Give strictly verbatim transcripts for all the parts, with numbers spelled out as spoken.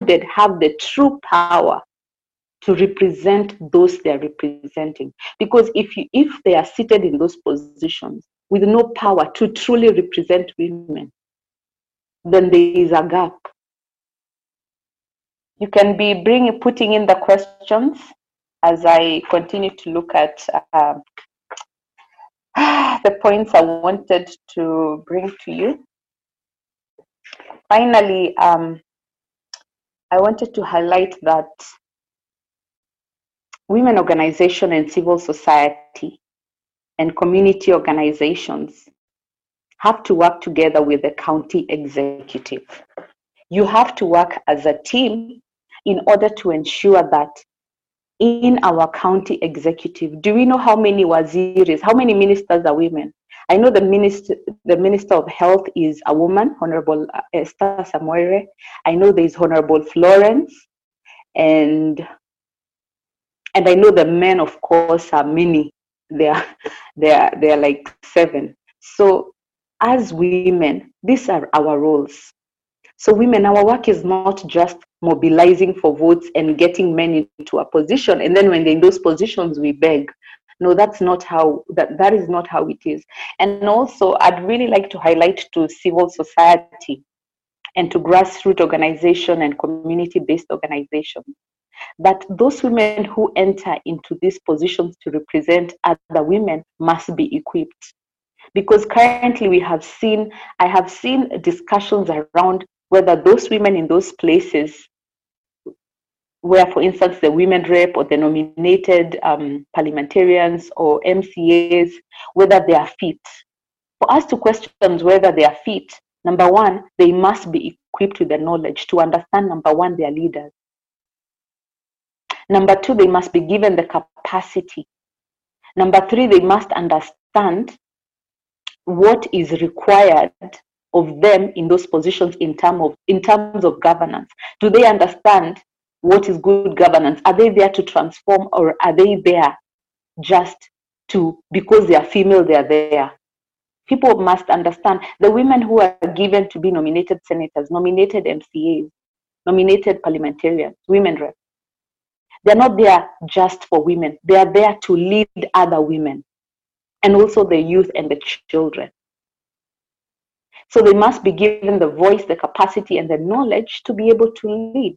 included have the true power to represent those they are representing. Because if you, if they are seated in those positions with no power to truly represent women, then there is a gap. You can be bringing, putting in the questions as I continue to look at uh, the points I wanted to bring to you. Finally, um, I wanted to highlight that women organization and civil society and community organizations have to work together with the county executive. You have to work as a team in order to ensure that in our county executive, do we know how many waziris, how many ministers are women? I know the minister, the Minister of Health is a woman, Honorable Esther Samoire. I know there is Honorable Florence, and and I know the men, of course, are many. They are, they are, they are like seven. So as women, these are our roles. So women, our work is not just mobilizing for votes and getting men into a position, and then when they're in those positions, we beg. No, that's not how, that, that is not how it is. And also, I'd really like to highlight to civil society and to grassroots organization and community-based organizations that those women who enter into these positions to represent other women must be equipped. Because currently we have seen, I have seen discussions around whether those women in those places where, for instance, the women rep or the nominated um, parliamentarians or M C As, whether they are fit. For us to question whether they are fit, number one, they must be equipped with the knowledge to understand, number one, their leaders. Number two, they must be given the capacity. Number three, they must understand what is required of them in those positions in terms of in terms of governance. Do they understand what is good governance? Are they there to transform, or are they there just to, because they are female, they are there? People must understand the women who are given to be nominated senators, nominated M C As, nominated parliamentarians, women reps. They're not there just for women. They are there to lead other women, and also the youth and the children. So they must be given the voice, the capacity, and the knowledge to be able to lead.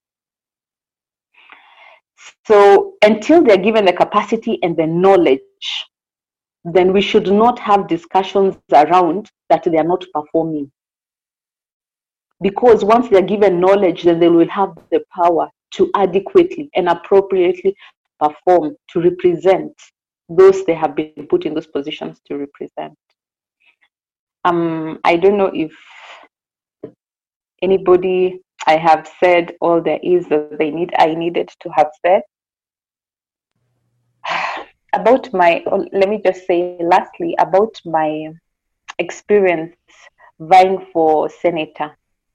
So until they're given the capacity and the knowledge, then we should not have discussions around that they are not performing. Because once they're given knowledge, then they will have the power to adequately and appropriately perform, to represent those they have been put in those positions to represent. Um, I don't know if anybody, I have said all there is that they need, I needed to have said. About my, let me just say lastly, about my experience vying for senator,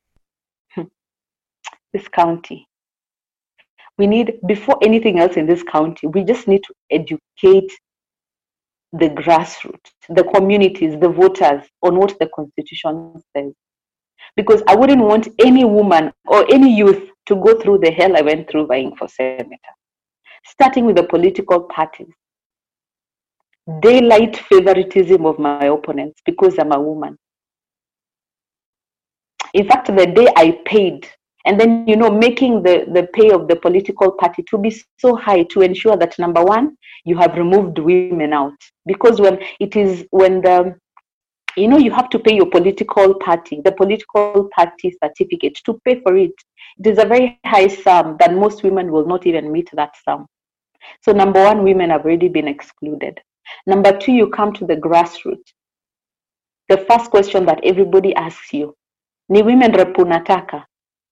this county. We need, before anything else in this county, we just need to educate the grassroots, the communities, the voters on what the Constitution says. Because I wouldn't want any woman or any youth to go through the hell I went through vying for senator. Starting with the political parties. Daylight favoritism of my opponents because I'm a woman. In fact, the day I paid, and then, you know, making the, the pay of the political party to be so high to ensure that, number one, you have removed women out. Because when it is, when the, you know, you have to pay your political party, the political party certificate, to pay for it. It is a very high sum that most women will not even meet that sum. So number one, women have already been excluded. Number two, you come to the grassroots. The first question that everybody asks you, ni women repunataka?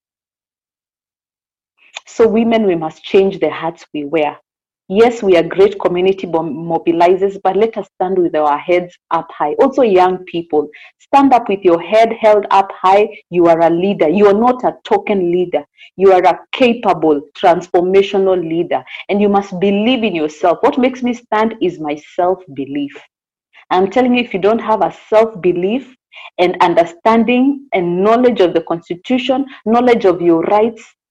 So women, we must change the hats we wear. Yes, we are great community mobilizers, but let us stand with our heads up high. Also, young people, stand up with your head held up high. You are a leader. You are not a token leader. You are a capable, transformational leader, and you must believe in yourself. What makes me stand is my self-belief. I'm telling you, if you don't have a self-belief and understanding and knowledge of the Constitution, knowledge of your rights,